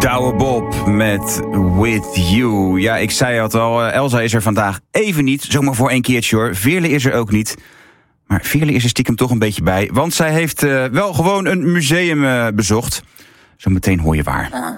Douwe Bob met With You. Ja, ik zei het al, Elsa is er vandaag even niet. Zomaar voor een keertje hoor. Veerle is er ook niet. Maar Veerle is er stiekem toch een beetje bij. Want zij heeft wel gewoon een museum bezocht. Zometeen hoor je waar.